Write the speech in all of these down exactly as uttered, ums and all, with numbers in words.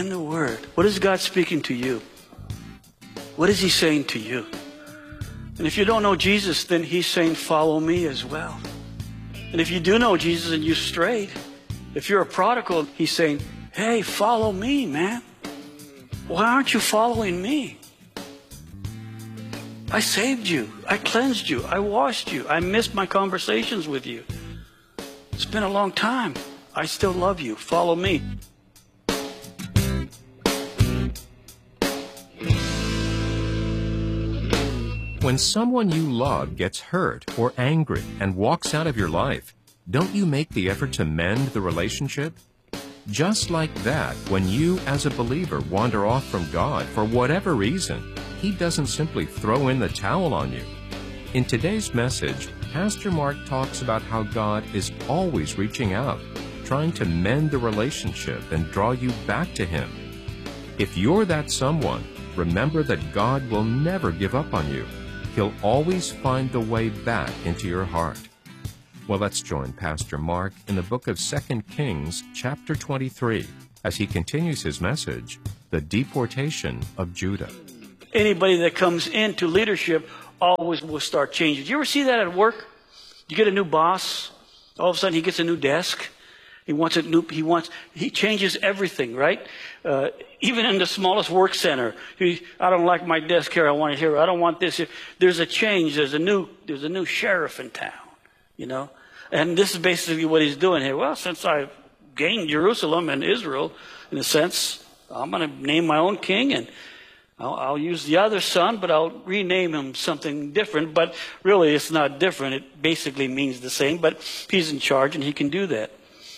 in the Word. What is God speaking to you? What is He saying to you? And if you don't know Jesus, then He's saying, follow me as well. And if you do know Jesus and you strayed, if you're a prodigal, He's saying, hey, follow me, man. Why aren't you following me? I saved you. I cleansed you. I washed you. I missed my conversations with you. It's been a long time. I still love you. Follow me. When someone you love gets hurt or angry and walks out of your life, don't you make the effort to mend the relationship? Just like that, when you as a believer wander off from God for whatever reason, He doesn't simply throw in the towel on you. In today's message, Pastor Mark talks about how God is always reaching out, trying to mend the relationship and draw you back to Him. If you're that someone, remember that God will never give up on you. He'll always find the way back into your heart. Well, let's join Pastor Mark in the book of Second Kings, chapter twenty-three, as he continues his message, The Deportation of Judah. Anybody that comes into leadership always will start changing. Do you ever see that at work? You get a new boss, all of a sudden he gets a new desk. He wants a new, he wants, he changes everything, right? Uh, even in the smallest work center, he, I don't like my desk here, I want it here, I don't want this here. There's a change, there's a new, there's a new sheriff in town, you know? And this is basically what he's doing here. Well, since I've gained Jerusalem and Israel, in a sense, I'm going to name my own king, and I'll, I'll use the other son, but I'll rename him something different. But really, it's not different. It basically means the same, but he's in charge, and he can do that.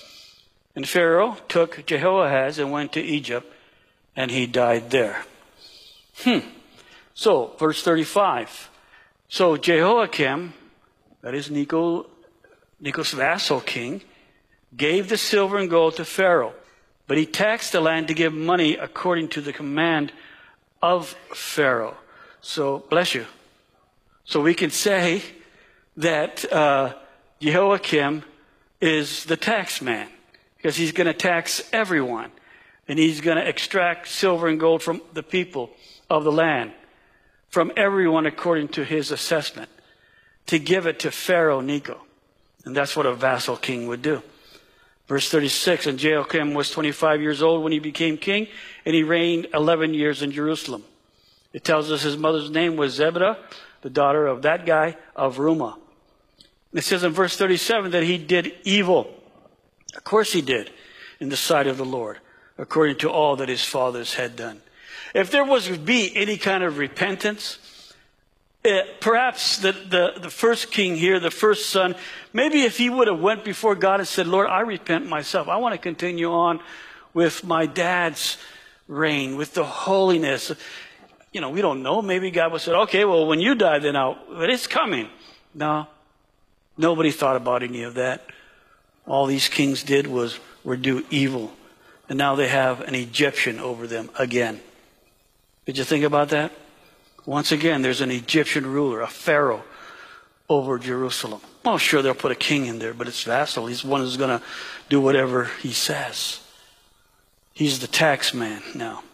And Pharaoh took Jehoahaz and went to Egypt, and he died there. Hmm. So, verse thirty-five. So Jehoiakim, that is Necho, Necho's vassal king, gave the silver and gold to Pharaoh, but he taxed the land to give money according to the command of Pharaoh. So, bless you. So we can say that uh, Jehoiakim is the tax man, because he's going to tax everyone, and he's going to extract silver and gold from the people of the land, from everyone according to his assessment, to give it to Pharaoh Necho. And that's what a vassal king would do. Verse thirty-six, and Jehoiakim was twenty-five years old when he became king, and he reigned eleven years in Jerusalem. It tells us his mother's name was Zebidah, the daughter of that guy of Rumah. And it says in verse thirty-seven that he did evil. Of course he did, in the sight of the Lord, according to all that his fathers had done. If there was to be any kind of repentance, Uh, perhaps the, the, the first king here, the first son, maybe if he would have went before God and said, Lord, I repent myself. I want to continue on with my dad's reign, with the holiness. You know, we don't know. Maybe God would have said, okay, well, when you die, then I'll, but it's coming. No, nobody thought about any of that. All these kings did was were do evil. And now they have an Egyptian over them again. Did you think about that? Once again, there's an Egyptian ruler, a pharaoh, over Jerusalem. Well, sure, they'll put a king in there, but it's vassal. He's one who's going to do whatever he says. He's the tax man now.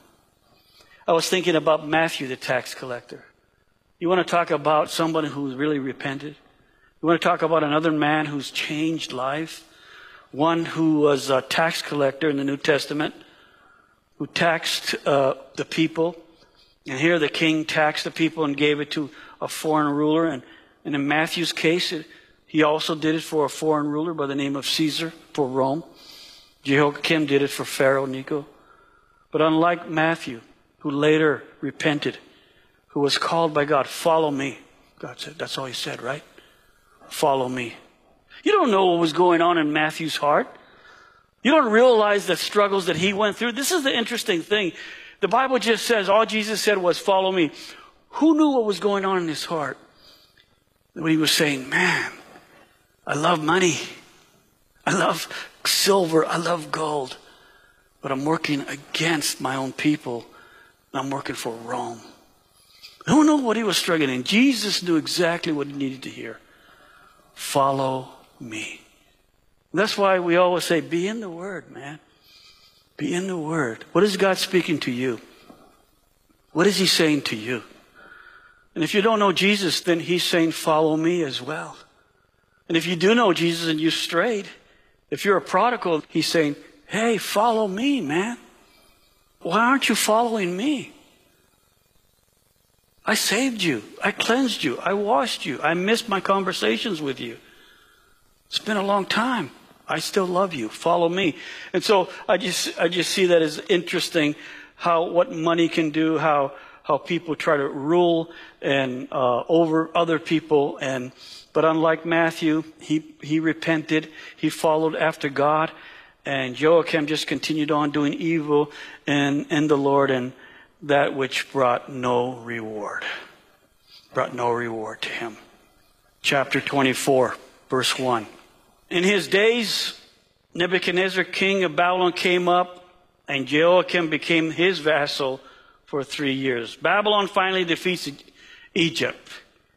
I was thinking about Matthew, the tax collector. You want to talk about somebody who's really repented? You want to talk about another man who's changed life? One who was a tax collector in the New Testament, who taxed uh, the people. And here the king taxed the people and gave it to a foreign ruler. And, and in Matthew's case, it, he also did it for a foreign ruler by the name of Caesar for Rome. Jehoiakim did it for Pharaoh Necho. But unlike Matthew, who later repented, who was called by God, follow me. God said, that's all he said, right? Follow me. You don't know what was going on in Matthew's heart. You don't realize the struggles that he went through. This is the interesting thing. The Bible just says, all Jesus said was, follow me. Who knew what was going on in his heart? When he was saying, man, I love money. I love silver. I love gold. But I'm working against my own people. I'm working for Rome. Who knew what he was struggling in? Jesus knew exactly what he needed to hear. Follow me. And that's why we always say, be in the Word, man. Be in the Word. What is God speaking to you? What is He saying to you? And if you don't know Jesus, then He's saying, follow me as well. And if you do know Jesus and you strayed, if you're a prodigal, He's saying, hey, follow me, man. Why aren't you following me? I saved you. I cleansed you. I washed you. I missed my conversations with you. It's been a long time. I still love you. Follow me. And so I just I just see that as interesting, how what money can do, how how people try to rule and uh, over other people. And but unlike Matthew, he he repented. He followed after God, and Joachim just continued on doing evil and in the Lord, and that which brought no reward. Brought no reward to him. Chapter twenty-four, verse one. In his days, Nebuchadnezzar, king of Babylon, came up, and Jehoiakim became his vassal for three years. Babylon finally defeats Egypt.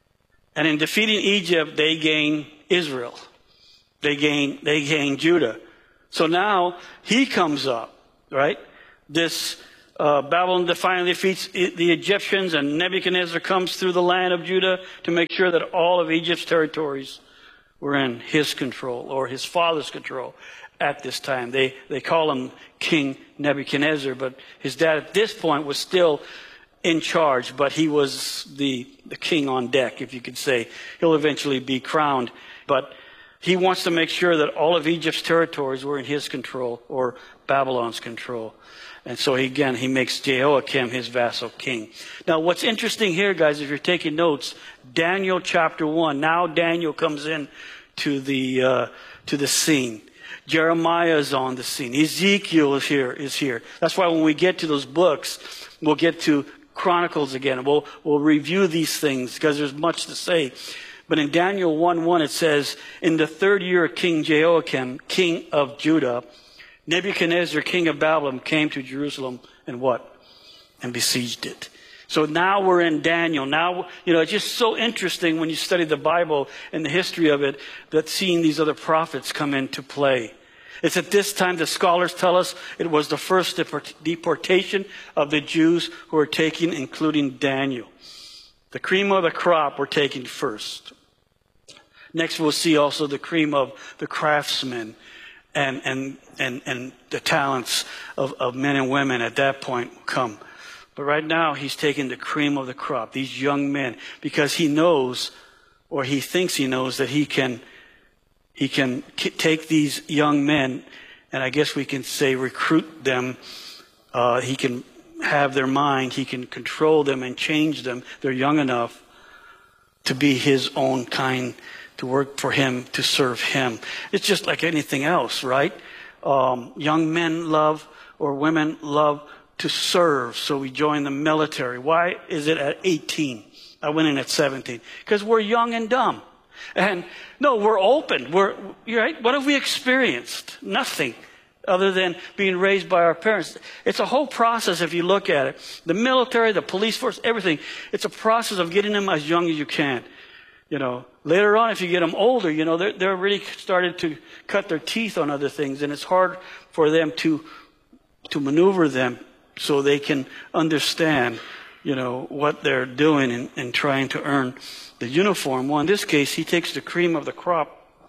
And in defeating Egypt, they gain Israel. They gain, they gain Judah. So now he comes up, right? This uh, Babylon finally defeats the Egyptians, and Nebuchadnezzar comes through the land of Judah to make sure that all of Egypt's territories were in his control, or his father's control at this time. They they call him King Nebuchadnezzar, but his dad at this point was still in charge, but he was the, the king on deck, if you could say. He'll eventually be crowned, but he wants to make sure that all of Egypt's territories were in his control, or Babylon's control. And so he, again, he makes Jehoiakim his vassal king. Now, what's interesting here, guys, if you're taking notes, Daniel chapter one. Now Daniel comes in to the uh, to the scene. Jeremiah is on the scene. Ezekiel is here. Is here. That's why when we get to those books, we'll get to Chronicles again. We'll we'll review these things because there's much to say. But in Daniel one one, it says, in the third year of King Jehoiakim, king of Judah, Nebuchadnezzar, king of Babylon, came to Jerusalem and what? And besieged it. So now we're in Daniel. Now, you know, it's just so interesting when you study the Bible and the history of it, that seeing these other prophets come into play. It's at this time, the scholars tell us, it was the first deport- deportation of the Jews who were taken, including Daniel. The cream of the crop were taken first. Next, we'll see also the cream of the craftsmen and and and, and the talents of, of men and women at that point come. But right now, he's taking the cream of the crop, these young men, because he knows, or he thinks he knows, that he can he can take these young men, and I guess we can say recruit them. Uh, he can have their mind. He can control them and change them. They're young enough to be his own kind, to work for him, to serve him. It's just like anything else, right? Um, young men love, or women love to serve, so we join the military. Why is it at eighteen? I went in at seventeen. Because we're young and dumb. And no, we're open. We're, right? What have we experienced? Nothing other than being raised by our parents. It's a whole process if you look at it. The military, the police force, everything. It's a process of getting them as young as you can. You know, later on, if you get them older, you know, they're, they're really started to cut their teeth on other things, and it's hard for them to to maneuver them so they can understand, you know, what they're doing and, and trying to earn the uniform. Well, in this case, he takes the cream of the crop,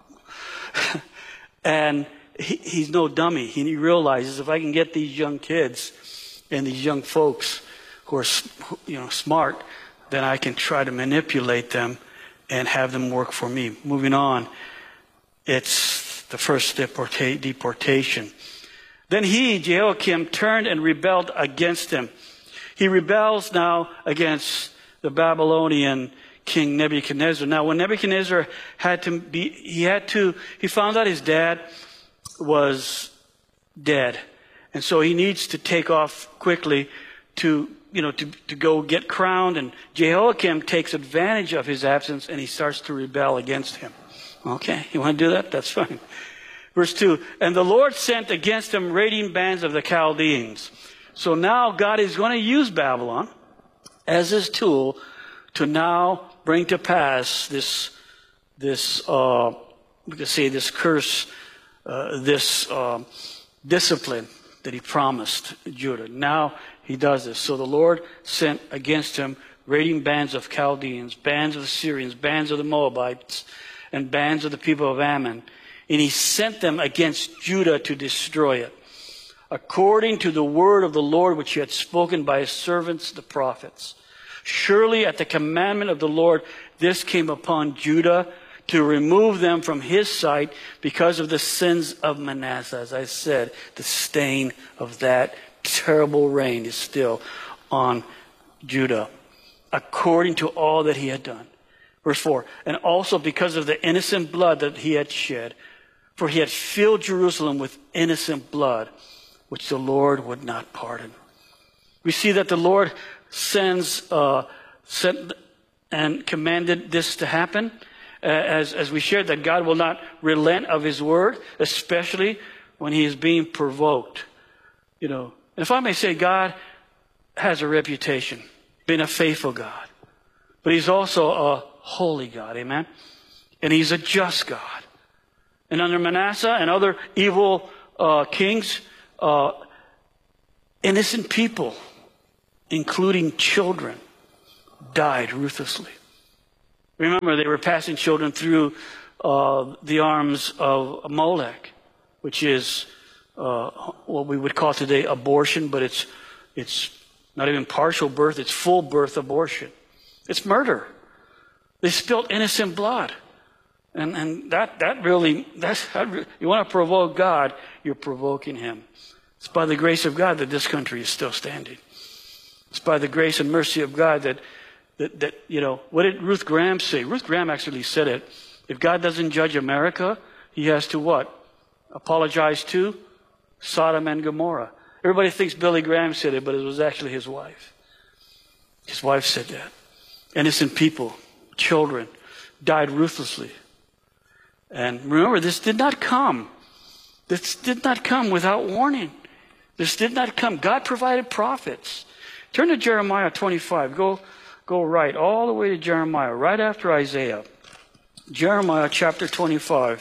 and he, he's no dummy. He realizes, if I can get these young kids and these young folks who are, you know, smart, then I can try to manipulate them and have them work for me. Moving on, it's the first deporta- deportation. Then he, Jehoiakim, turned and rebelled against him. He rebels now against the Babylonian king Nebuchadnezzar. Now, when Nebuchadnezzar had to be, he had to, he found out his dad was dead. And so he needs to take off quickly to, you know, to, to go get crowned. And Jehoiakim takes advantage of his absence, and he starts to rebel against him. Okay, you want to do that? That's fine. Verse two, and the Lord sent against him raiding bands of the Chaldeans. So now God is going to use Babylon as his tool to now bring to pass this, this uh, we could say this curse, uh, this uh, discipline that he promised Judah. Now he does this. So the Lord sent against him raiding bands of Chaldeans, bands of the Syrians, bands of the Moabites, and bands of the people of Ammon. And he sent them against Judah to destroy it, according to the word of the Lord which he had spoken by his servants the prophets. Surely at the commandment of the Lord this came upon Judah, to remove them from his sight because of the sins of Manasseh. As I said, the stain of that terrible reign is still on Judah, according to all that he had done. Verse four, and also because of the innocent blood that he had shed, for he had filled Jerusalem with innocent blood, which the Lord would not pardon. We see that the Lord sends, uh, sent and commanded this to happen. Uh, as, as we shared, that God will not relent of his word, especially when he is being provoked. You know, and if I may say, God has a reputation, being a faithful God. But he's also a holy God, amen? And he's a just God. And under Manasseh and other evil uh, kings, uh, innocent people, including children, died ruthlessly. Remember, they were passing children through uh, the arms of Molech, which is uh, what we would call today abortion, but it's it's not even partial birth, it's full birth abortion. It's murder. They spilled innocent blood. And and that, that really, that's that really, you want to provoke God, you're provoking him. It's by the grace of God that this country is still standing. It's by the grace and mercy of God that That, that, you know, what did Ruth Graham say? Ruth Graham actually said it. If God doesn't judge America, he has to what? Apologize to Sodom and Gomorrah. Everybody thinks Billy Graham said it, but it was actually his wife. His wife said that. Innocent people, children, died ruthlessly. And remember, this did not come. This did not come without warning. This did not come. God provided prophets. Turn to Jeremiah twenty-five. Go... Go right, all the way to Jeremiah, right after Isaiah. Jeremiah chapter twenty-five.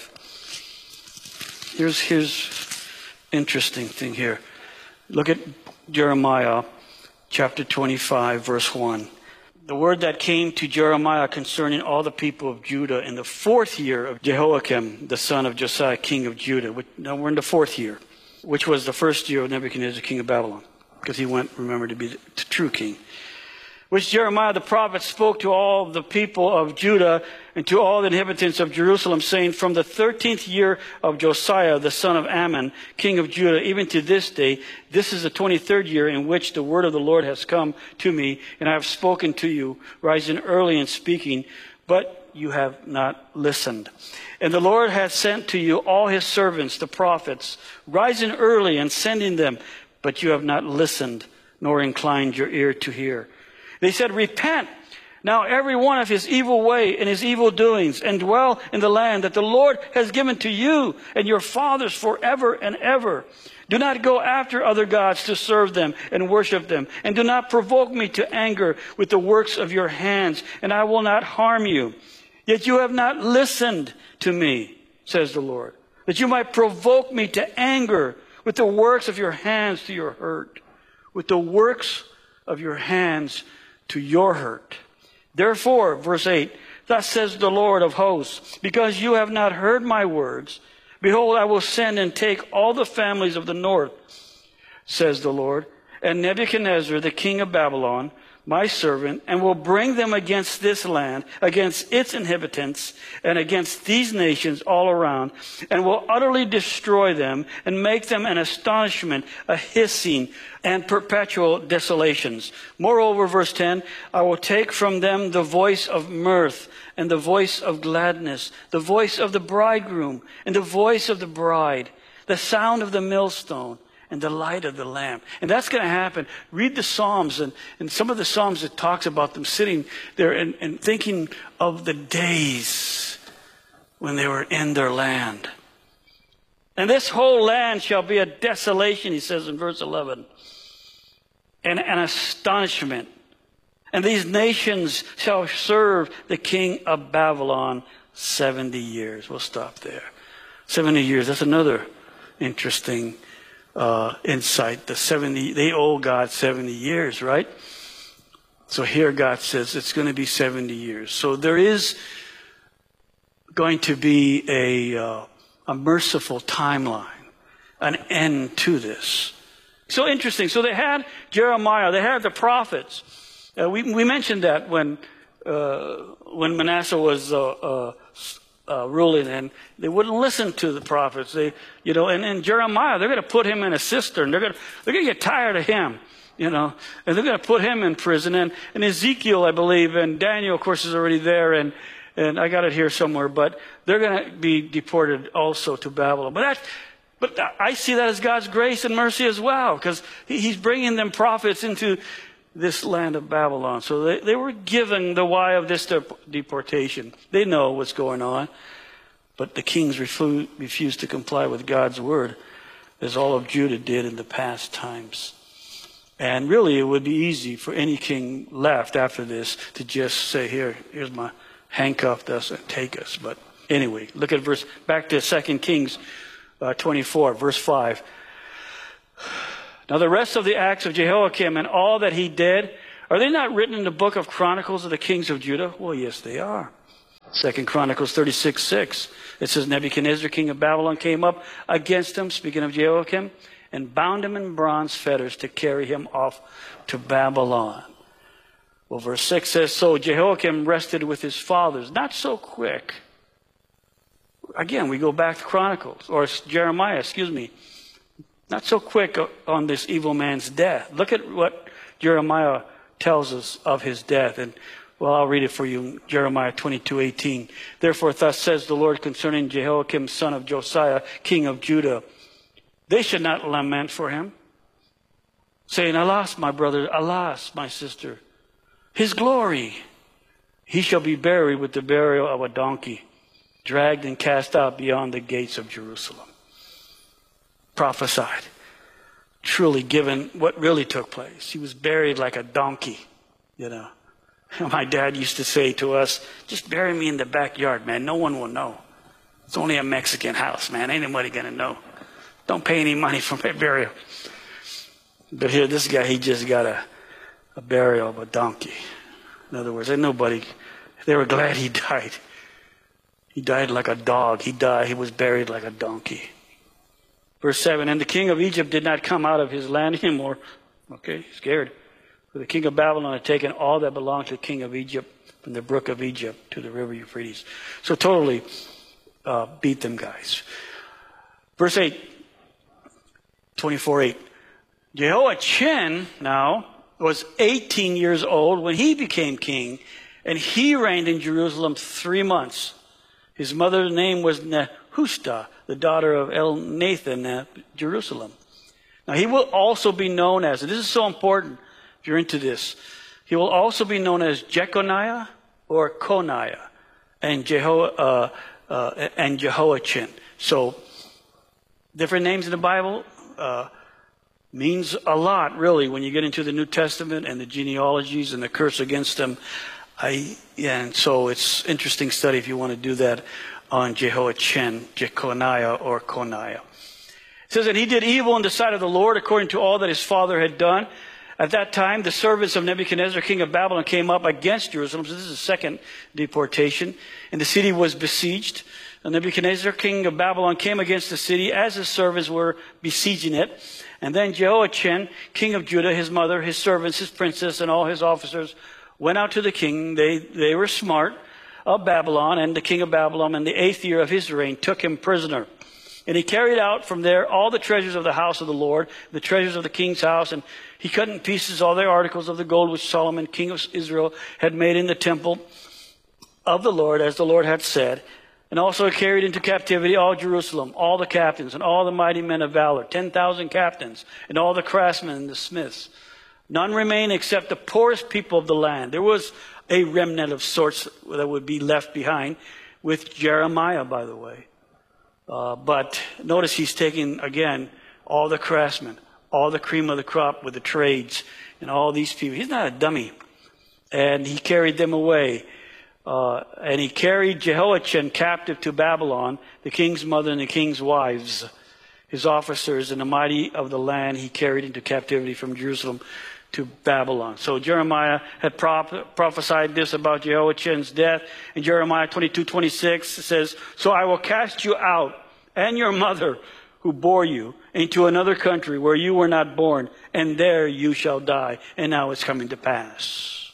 Here's his interesting thing here. Look at Jeremiah chapter twenty-five, verse one. The word that came to Jeremiah concerning all the people of Judah in the fourth year of Jehoiakim, the son of Josiah, king of Judah. Now we're in the fourth year, which was the first year of Nebuchadnezzar, king of Babylon, because he went, remember, to be the true king. Which Jeremiah the prophet spoke to all the people of Judah and to all the inhabitants of Jerusalem, saying, from the thirteenth year of Josiah, the son of Ammon, king of Judah, even to this day, this is the twenty-third year in which the word of the Lord has come to me, and I have spoken to you, rising early and speaking, but you have not listened. And the Lord hath sent to you all his servants, the prophets, rising early and sending them, but you have not listened, nor inclined your ear to hear. They said, repent now every one of his evil way and his evil doings, and dwell in the land that the Lord has given to you and your fathers forever and ever. Do not go after other gods to serve them and worship them. And do not provoke me to anger with the works of your hands, and I will not harm you. Yet you have not listened to me, says the Lord, that you might provoke me to anger with the works of your hands to your hurt, with the works of your hands to your hurt. Therefore, verse eight, thus says the Lord of hosts, because you have not heard my words, behold, I will send and take all the families of the north, says the Lord, and Nebuchadnezzar, the king of Babylon, my servant, and will bring them against this land, against its inhabitants, and against these nations all around, and will utterly destroy them, and make them an astonishment, a hissing, and perpetual desolations. Moreover, verse ten, I will take from them the voice of mirth, and the voice of gladness, the voice of the bridegroom, and the voice of the bride, the sound of the millstone, and the light of the lamp. And that's going to happen. Read the Psalms, and, and some of the Psalms that talks about them sitting there and, and thinking of the days when they were in their land. And this whole land shall be a desolation, he says in verse eleven, and an astonishment. And these nations shall serve the king of Babylon seventy years. We'll stop there. seventy years, that's another interesting uh, insight. The seventy, they owe God seventy years, right? So here God says it's going to be seventy years. So there is going to be a, uh, a merciful timeline, an end to this. So interesting. So they had Jeremiah, they had the prophets. Uh, we, we mentioned that when uh, when Manasseh was uh, uh, uh, ruling, and they wouldn't listen to the prophets. They, you know, and, and Jeremiah, they're going to put him in a cistern. They're going to they're going to get tired of him, you know, and they're going to put him in prison. And, and Ezekiel, I believe, and Daniel, of course, is already there, and and I got it here somewhere. But they're going to be deported also to Babylon. But that. But I see that as God's grace and mercy as well, because He's bringing them prophets into this land of Babylon. So they, they were given the why of this deportation. They know what's going on. But the kings refu- refused to comply with God's word, as all of Judah did in the past times. And really, it would be easy for any king left after this to just say, here, here's my handcuffed us and take us. But anyway, look at verse, back to Second Kings uh, twenty-four, verse five. Now the rest of the acts of Jehoiakim and all that he did, are they not written in the book of Chronicles of the kings of Judah? Well, yes, they are. Second Chronicles thirty-six, six. It says, Nebuchadnezzar, king of Babylon, came up against him, speaking of Jehoiakim, and bound him in bronze fetters to carry him off to Babylon. Well, verse six says, so Jehoiakim rested with his fathers. Not so quick. Again, we go back to Chronicles, or Jeremiah, excuse me. Not so quick on this evil man's death. Look at what Jeremiah tells us of his death. And, well, I'll read it for you. Jeremiah twenty-two, eighteen. Therefore, thus says the Lord concerning Jehoiakim, son of Josiah, king of Judah. They should not lament for him, saying, alas, my brother, alas, my sister. His glory, he shall be buried with the burial of a donkey, dragged and cast out beyond the gates of Jerusalem. Prophesied, truly given what really took place. He was buried like a donkey, you know. My dad used to say to us, just bury me in the backyard, man. No one will know. It's only a Mexican house, man. Ain't nobody going to know. Don't pay any money for my burial. But here, this guy, he just got a, a burial of a donkey. In other words, ain't nobody, they were glad he died. He died like a dog. He died, he was buried like a donkey. Verse seven, and the king of Egypt did not come out of his land anymore. Okay, scared. For the king of Babylon had taken all that belonged to the king of Egypt, from the brook of Egypt to the river Euphrates. So totally uh, beat them, guys. Verse eight, twenty-four eight. Jehoiachin now was eighteen years old when he became king, and he reigned in Jerusalem three months. His mother's name was Nehushta, the daughter of Elnathan at Jerusalem. Now he will also be known as, and this is so important if you're into this, he will also be known as Jeconiah or Coniah and, Jeho, uh, uh, and Jehoiachin. So different names in the Bible uh, means a lot, really, when you get into the New Testament and the genealogies and the curse against them. I, yeah, and so it's interesting study if you want to do that on Jehoiachin, Jeconiah, or Coniah. It says that he did evil in the sight of the Lord according to all that his father had done. At that time, the servants of Nebuchadnezzar, king of Babylon, came up against Jerusalem. So this is the second deportation. And the city was besieged. And Nebuchadnezzar, king of Babylon, came against the city as his servants were besieging it. And then Jehoiachin, king of Judah, his mother, his servants, his princess, and all his officers went out to the king. They, they were smart of Babylon, and the king of Babylon in the eighth year of his reign took him prisoner. And he carried out from there all the treasures of the house of the Lord, the treasures of the king's house, and he cut in pieces all the articles of the gold which Solomon, king of Israel, had made in the temple of the Lord, as the Lord had said. And also carried into captivity all Jerusalem, all the captains, and all the mighty men of valor, ten thousand captains, and all the craftsmen and the smiths. None remained except the poorest people of the land. There was a remnant of sorts that would be left behind with Jeremiah, by the way. Uh, but notice he's taking, again, all the craftsmen, all the cream of the crop with the trades, and all these people. He's not a dummy. And he carried them away. Uh, and he carried Jehoiachin captive to Babylon, the king's mother and the king's wives. his officers, and the mighty of the land he carried into captivity from Jerusalem to Babylon. So Jeremiah had prop- prophesied this about Jehoiachin's death. In Jeremiah twenty-two twenty-six, it says, "So I will cast you out and your mother who bore you into another country where you were not born, and there you shall die." And now it's coming to pass.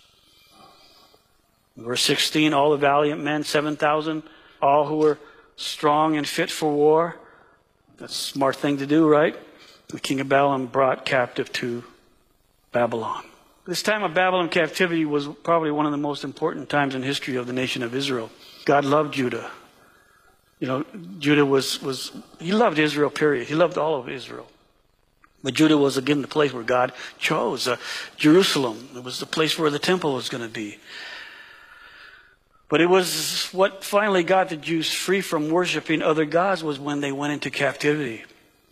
Verse sixteen, all the valiant men, seven thousand, all who were strong and fit for war. That's a smart thing to do, right? The king of Babylon brought captive to Babylon. This time of Babylon captivity was probably one of the most important times in history of the nation of Israel. God loved Judah. You know, Judah was, was he loved Israel, period. He loved all of Israel. But Judah was again the place where God chose. Uh, Jerusalem, it was the place where the temple was going to be. But it was what finally got the Jews free from worshiping other gods was when they went into captivity.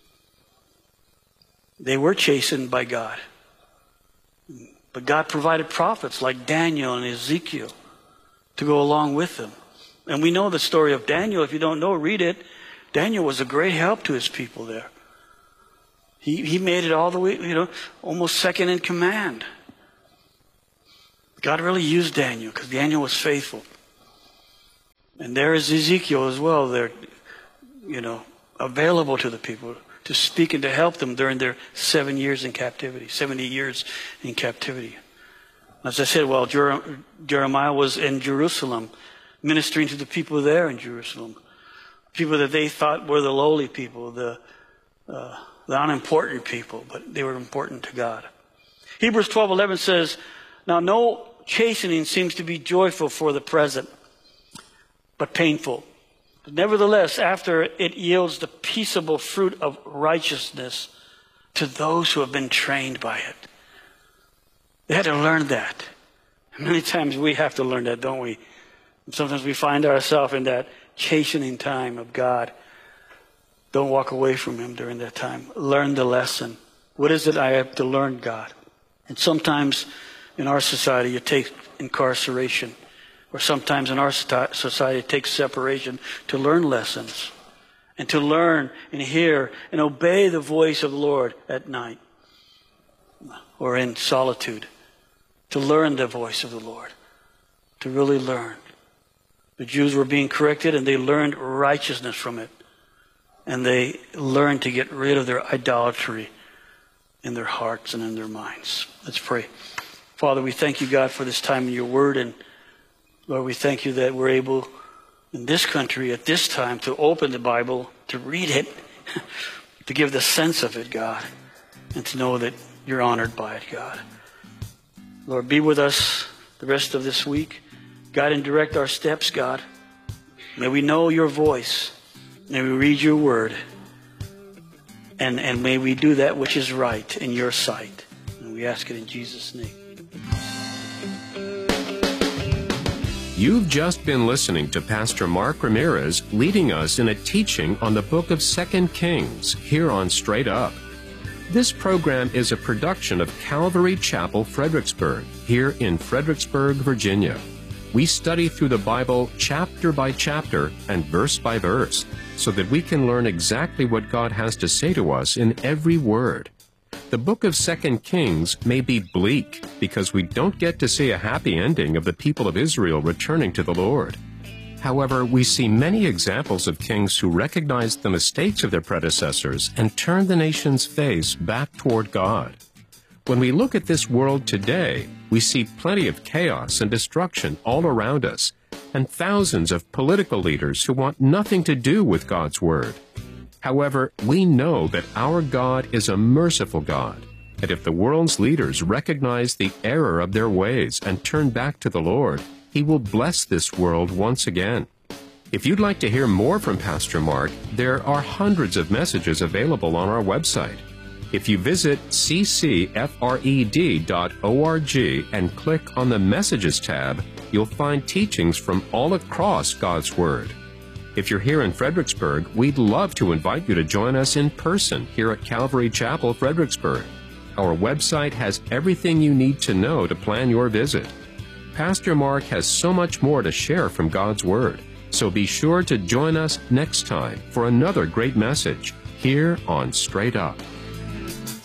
They were chastened by God. But God provided prophets like Daniel and Ezekiel to go along with them. And we know the story of Daniel. If you don't know, read it. Daniel was a great help to his people there. He, he made it all the way, you know, almost second in command. God really used Daniel because Daniel was faithful. And there is Ezekiel as well. They're, you know, available to the people to speak and to help them during their seven years in captivity, seventy years in captivity. As I said, well, Jer- Jeremiah was in Jerusalem, ministering to the people there in Jerusalem, people that they thought were the lowly people, the, uh, the unimportant people, but they were important to God. Hebrews twelve eleven says, "Now no chastening seems to be joyful for the present, but painful. But nevertheless, after it yields the peaceable fruit of righteousness to those who have been trained by it." They had to learn that. Many times we have to learn that, don't we? And sometimes we find ourselves in that chastening time of God. Don't walk away from Him during that time. Learn the lesson. What is it I have to learn, God? And sometimes in our society it takes incarceration. Or sometimes in our society it takes separation to learn lessons. And to learn and hear and obey the voice of the Lord at night. Or in solitude. To learn the voice of the Lord. To really learn. The Jews were being corrected and they learned righteousness from it. And they learned to get rid of their idolatry in their hearts and in their minds. Let's pray. Father, we thank you, God, for this time in your word. And Lord, we thank you that we're able in this country at this time to open the Bible, to read it, to give the sense of it, God, and to know that you're honored by it, God. Lord, be with us the rest of this week. Guide and direct our steps, God. May we know your voice. May we read your word. And, and may we do that which is right in your sight. And we ask it in Jesus' name. You've just been listening to Pastor Mark Ramirez leading us in a teaching on the book of Second Kings here on Straight Up. This program is a production of Calvary Chapel, Fredericksburg, here in Fredericksburg, Virginia. We study through the Bible chapter by chapter and verse by verse so that we can learn exactly what God has to say to us in every word. The book of Second Kings may be bleak because we don't get to see a happy ending of the people of Israel returning to the Lord. However, we see many examples of kings who recognized the mistakes of their predecessors and turned the nation's face back toward God. When we look at this world today, we see plenty of chaos and destruction all around us, and thousands of political leaders who want nothing to do with God's Word. However, we know that our God is a merciful God, and if the world's leaders recognize the error of their ways and turn back to the Lord, He will bless this world once again. If you'd like to hear more from Pastor Mark, there are hundreds of messages available on our website. If you visit c c f r e d dot org and click on the Messages tab, you'll find teachings from all across God's Word. If you're here in Fredericksburg, we'd love to invite you to join us in person here at Calvary Chapel, Fredericksburg. Our website has everything you need to know to plan your visit. Pastor Mark has so much more to share from God's Word, so be sure to join us next time for another great message here on Straight Up.